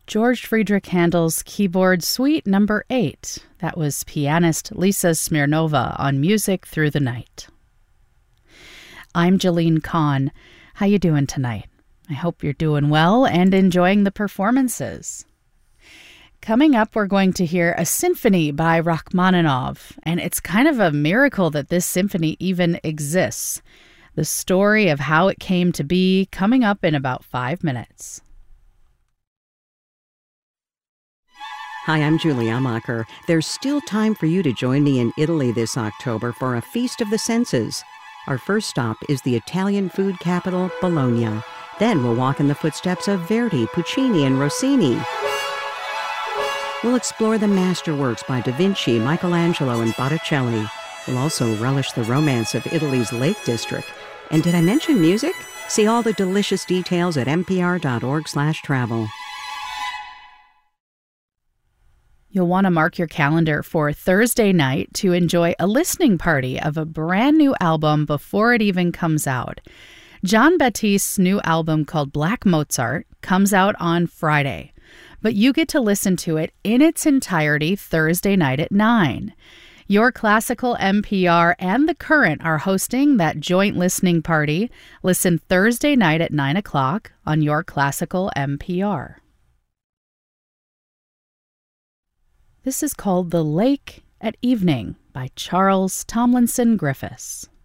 George Friedrich Handel's Keyboard Suite Number 8. That was pianist Lisa Smirnova on Music Through the Night. I'm Jalene Kahn. How you doing tonight? I hope you're doing well and enjoying the performances. Coming up, we're going to hear a symphony by Rachmaninoff, and it's kind of a miracle that this symphony even exists. The story of how it came to be coming up in about 5 minutes. Hi, I'm Julie Amacher. There's still time for you to join me in Italy this October for a Feast of the Senses. Our first stop is the Italian food capital, Bologna. Then we'll walk in the footsteps of Verdi, Puccini, and Rossini. We'll explore the masterworks by Da Vinci, Michelangelo, and Botticelli. We'll also relish the romance of Italy's Lake District. And did I mention music? See all the delicious details at npr.org/travel. You'll want to mark your calendar for Thursday night to enjoy a listening party of a brand new album before it even comes out. Jon Batiste's new album called Black Mozart comes out on Friday, but you get to listen to it in its entirety Thursday night at 9. Your Classical NPR and The Current are hosting that joint listening party. Listen Thursday night at 9 o'clock on Your Classical NPR. This is called The Lake at Evening by Charles Tomlinson Griffiths.